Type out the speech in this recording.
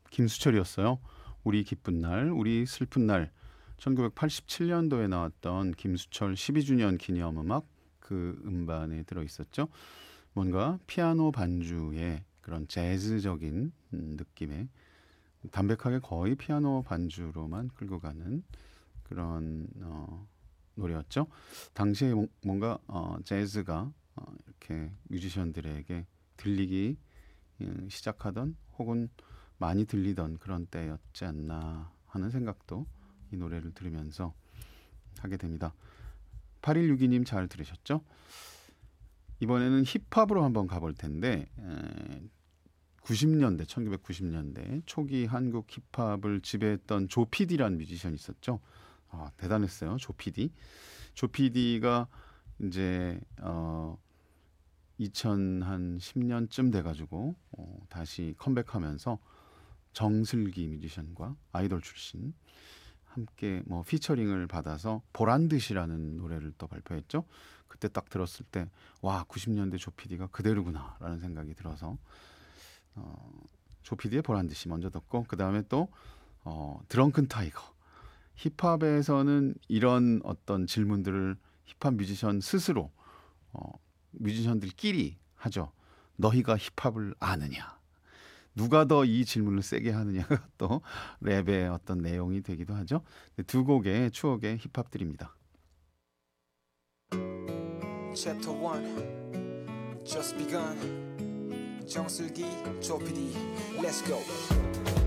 김수철이었어요. 우리 기쁜 날, 우리 슬픈 날. 1987년도에 나왔던 김수철 12주년 기념음악 그 음반에 들어있었죠. 뭔가 피아노 반주의 그런 재즈적인 느낌의 담백하게 거의 피아노 반주로만 끌고 가는 그런 노래였죠. 당시에 뭔가 재즈가 이렇게 뮤지션들에게 들리기 시작하던 혹은 많이 들리던 그런 때였지 않나 하는 생각도 이 노래를 들으면서 하게 됩니다. 8162님 잘 들으셨죠? 이번에는 힙합으로 한번 가볼 텐데 90년대, 1990년대 초기 한국 힙합을 지배했던 조피디라는 뮤지션이 있었죠. 대단했어요. 조피디. 조피디가 이제 2010년쯤 돼가지고 다시 컴백하면서 정슬기 뮤지션과 아이돌 출신 함께 뭐 피처링을 받아서 보란듯이라는 노래를 또 발표했죠. 그때 딱 들었을 때 와 90년대 조피디가 그대로구나라는 생각이 들어서 조피디의 보란듯이 먼저 듣고 그 다음에 또 드렁큰 타이거. 힙합에서는 이런 어떤 질문들을 힙합 뮤지션 스스로 뮤지션들끼리 하죠. 너희가 힙합을 아느냐? 누가 더 이 질문을 세게 하느냐가 또 랩의 어떤 내용이 되기도 하죠. 두 곡의 추억의 힙합들입니다. Chapter 1 Just begun 정슬기 조피디 Let's go